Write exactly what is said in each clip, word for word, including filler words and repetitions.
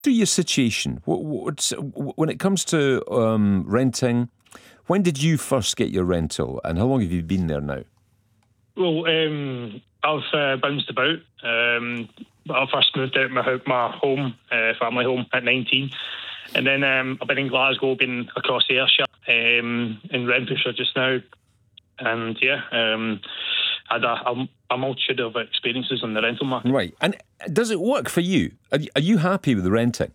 To your situation, what, what's, when it comes to um, renting, when did you first get your rental and how long have you been there now? Well, um, I've uh, bounced about. Um, I first moved out of my, my home, uh, family home, at nineteen. And then um, I've been in Glasgow, been across Ayrshire, um, in Renfrewshire just now. And yeah, um, had a, a, a multitude of experiences on the rental market. Right. And does it work for you? Are, are you happy with the renting?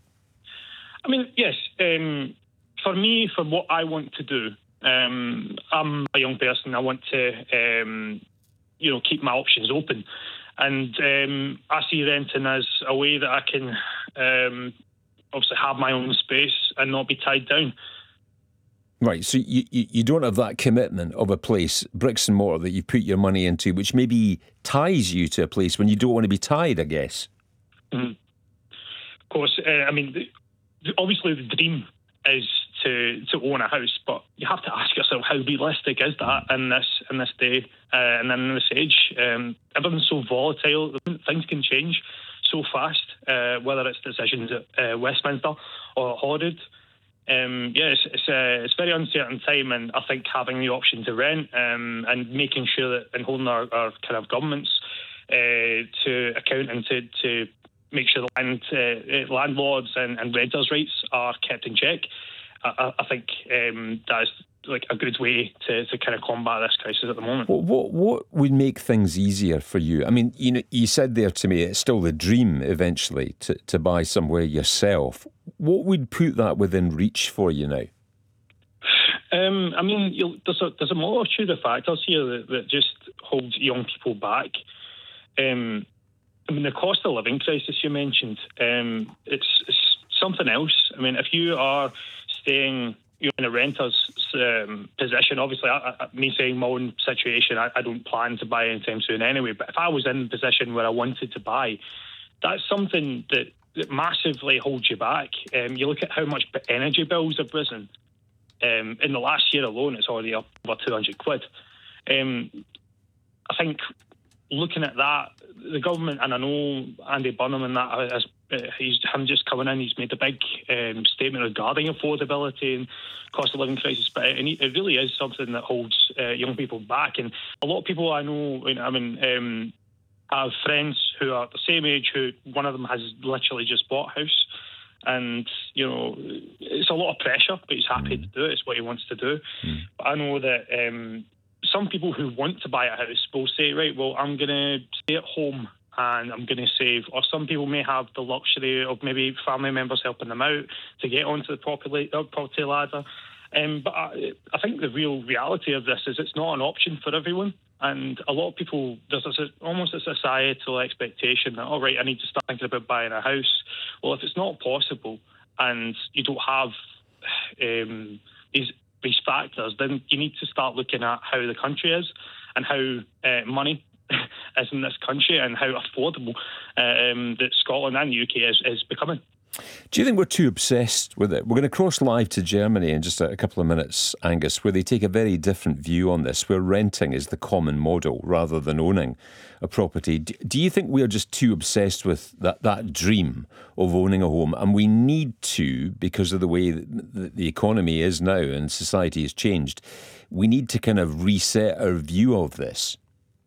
I mean, yes. Um, for me, for what I want to do, um, I'm a young person. I want to, um, you know, keep my options open. And um, I see renting as a way that I can um, obviously have my own space and not be tied down. Right, so you, you, you don't have that commitment of a place, bricks and mortar, that you put your money into, which maybe ties you to a place when you don't want to be tied, I guess. Mm-hmm. Of course, uh, I mean, the, obviously the dream is to to own a house, but you have to ask yourself, how realistic is that in this in this day uh, and in this age? Um, everything's so volatile, things can change so fast, uh, whether it's decisions at uh, Westminster or at Holyrood. Um, yeah, it's it's, uh, it's a very uncertain time, and I think having the option to rent um, and making sure that and holding our, our kind of governments uh, to account and to, to make sure the land uh, landlords and, and renters' rights are kept in check, I, I think um, that is like a good way to, to kind of combat this crisis at the moment. What, what what would make things easier for you? I mean, you know, you said there to me, it's still the dream eventually to, to buy somewhere yourself. What would put that within reach for you now? Um, I mean, you'll, there's a there's a multitude of factors here that, that just hold young people back. Um, I mean, the cost of living crisis you mentioned, um, it's, it's something else. I mean, if you are staying you're in a renter's um, position, obviously, I, I, me saying my own situation, I, I don't plan to buy anytime soon anyway, but if I was in a position where I wanted to buy, that's something that, that massively holds you back. Um, you look at how much energy bills have risen. Um, in the last year alone, it's already up over two hundred quid. Um, I think looking at that, the government, and I know Andy Burnham and that, has, uh, he's him just coming in, he's made a big um, statement regarding affordability and cost of living crisis, but it, it really is something that holds uh, young people back. And a lot of people I know, I mean, um, I have friends who are the same age, who one of them has literally just bought a house. And, you know, it's a lot of pressure, but he's happy to do it. It's what he wants to do. Mm. But I know that um, some people who want to buy a house will say, right, well, I'm going to stay at home and I'm going to save. Or some people may have the luxury of maybe family members helping them out to get onto the property, uh, property ladder. Um, but I, I think the real reality of this is it's not an option for everyone. And a lot of people, there's a, almost a societal expectation that, all right, I need to start thinking about buying a house. Well, if it's not possible and you don't have um, these these factors, then you need to start looking at how the country is and how uh, money is in this country and how affordable um, that Scotland and the U K is, is becoming. Do you think we're too obsessed with it? We're going to cross live to Germany in just a couple of minutes, Angus, where they take a very different view on this, where renting is the common model rather than owning a property. Do you think we're just too obsessed with that, that dream of owning a home, and we need to, because of the way that the economy is now and society has changed, we need to kind of reset our view of this?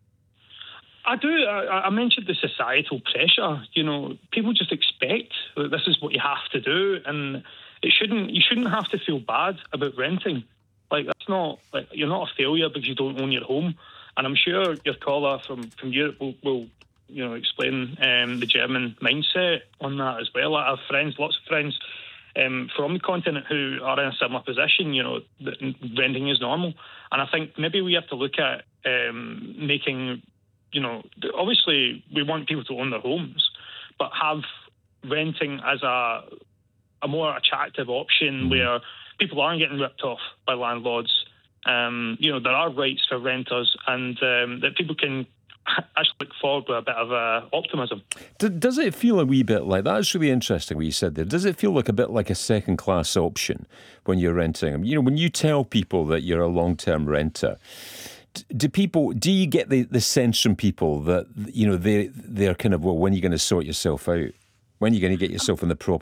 I do. I, I mentioned the societal pressure. You know, people just expect that this is what you have to do, and it shouldn't. You shouldn't have to feel bad about renting. Like that's not. Like you're not a failure because you don't own your home. And I'm sure your caller from, from Europe will, will, you know, explain um, the German mindset on that as well. I have friends, lots of friends um, from the continent who are in a similar position. You know, that renting is normal, and I think maybe we have to look at um, making. You know, obviously we want people to own their homes, but have renting as a a more attractive option where people aren't getting ripped off by landlords. Um, you know, there are rights for renters, and um, that people can actually look forward with a bit of uh, optimism. Does it feel a wee bit like, that's really interesting what you said there, does it feel like a bit like a second-class option when you're renting? You know, when you tell people that you're a long-term renter, Do people? Do you get the, the sense from people that, you know, they they're kind of, well, when are you going to sort yourself out? When are you going to get yourself in the proper